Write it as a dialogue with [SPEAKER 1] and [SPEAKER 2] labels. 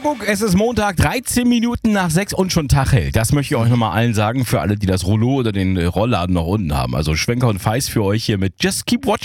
[SPEAKER 1] Kuckuck, es ist Montag, 13 Minuten nach 6 und schon Tag hell. Das möchte ich euch nochmal allen sagen, für alle, die das Rollo oder den Rollladen noch unten haben. Also Schwenker und Feist für euch hier mit Just Keep Watching.